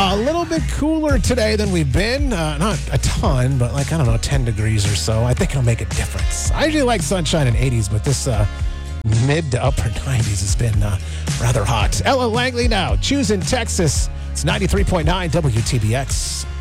A little bit cooler today than we've been. Not a ton, but 10 degrees or so. I think it'll make a difference. I usually like sunshine in 80s, but this mid to upper 90s has been rather hot. Ella Langley now, choosing Texas. It's 93.9 WTBX.